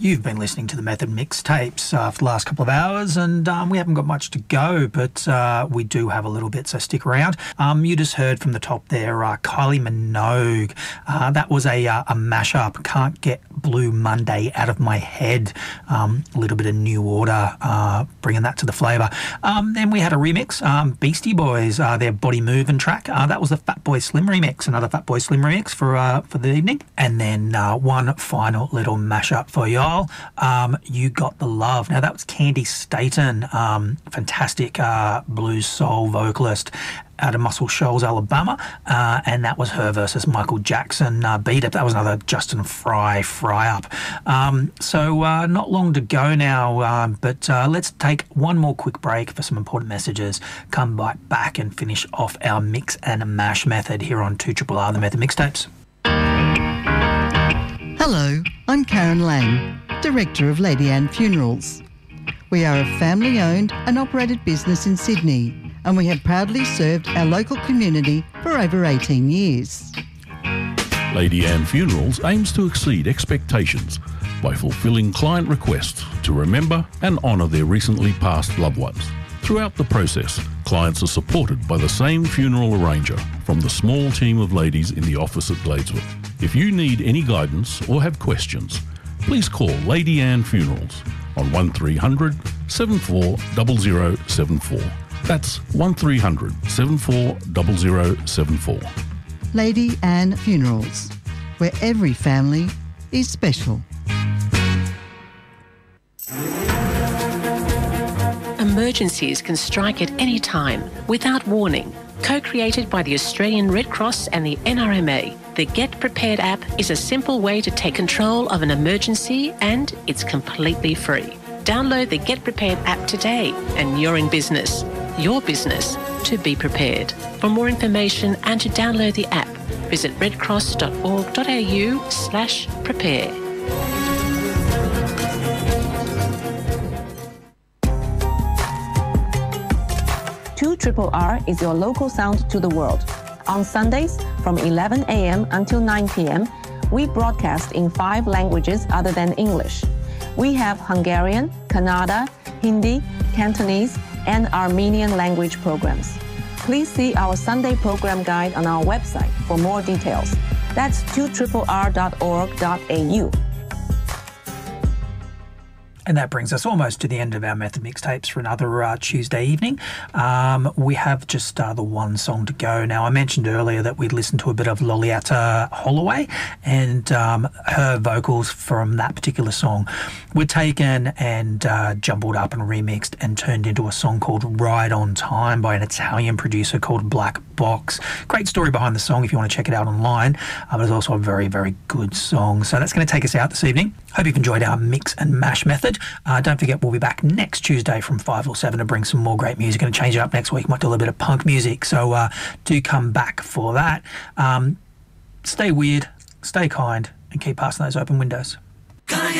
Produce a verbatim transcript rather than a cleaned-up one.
You've been listening to the Method Mixtapes uh, for the last couple of hours, and um, we haven't got much to go, but uh, we do have a little bit, so stick around. Um, you just heard from the top there, uh, Kylie Minogue. Uh, that was a, uh, a mashup, Can't Get Blue Monday Out of My Head. Um, a little bit of New Order, uh, bringing that to the flavour. Um, then we had a remix, um, Beastie Boys, uh, their Body Movin' track. Uh, that was the Fatboy Slim remix, another Fatboy Slim remix for uh, for the evening. And then uh, one final little mashup for y'all. Um, You Got the Love. Now, that was Candy Staten, um, fantastic uh, blues soul vocalist out of Muscle Shoals, Alabama, uh, and that was her versus Michael Jackson uh, beat it. That was another Justin Fry fry-up. Um, so uh, not long to go now, um, but uh, let's take one more quick break for some important messages, come right back and finish off our mix and mash method here on two R R R, the Method Mixtapes. Hello, I'm Karen Lang, Director of Lady Anne Funerals. We are a family-owned and operated business in Sydney, and we have proudly served our local community for over eighteen years. Lady Anne Funerals aims to exceed expectations by fulfilling client requests to remember and honour their recently passed loved ones. Throughout the process, clients are supported by the same funeral arranger from the small team of ladies in the office at Gladesville. If you need any guidance or have questions, please call Lady Anne Funerals on one three hundred, seven four zero zero seven four. That's one three hundred, seven four zero zero seven four. Lady Anne Funerals, where every family is special. Emergencies can strike at any time without warning. Co-created by the Australian Red Cross and the N R M A, the Get Prepared app is a simple way to take control of an emergency, and it's completely free. Download the Get Prepared app today and you're in business. Your business to be prepared. For more information and to download the app, visit redcross.org.au slash prepare. two R R R is your local sound to the world. On Sundays from eleven a m until nine p m, we broadcast in five languages other than English. We have Hungarian, Kannada, Hindi, Cantonese, and Armenian language programs. Please see our Sunday program guide on our website for more details. That's two R R R dot org dot a u. And that brings us almost to the end of our Method Mixtapes for another uh, Tuesday evening. Um, we have just uh, the one song to go. Now, I mentioned earlier that we'd listened to a bit of Loliata Holloway, and um, her vocals from that particular song were taken and uh, jumbled up and remixed and turned into a song called Ride on Time by an Italian producer called Black Box. Great story behind the song if you want to check it out online, uh, but it's also a very, very good song. So that's going to take us out this evening. Hope you've enjoyed our mix and mash method. Uh, don't forget, we'll be back next Tuesday from five or seven to bring some more great music. Going to change it up next week. Might do a little bit of punk music. So uh, do come back for that. Um, stay weird, stay kind, and keep passing those open windows.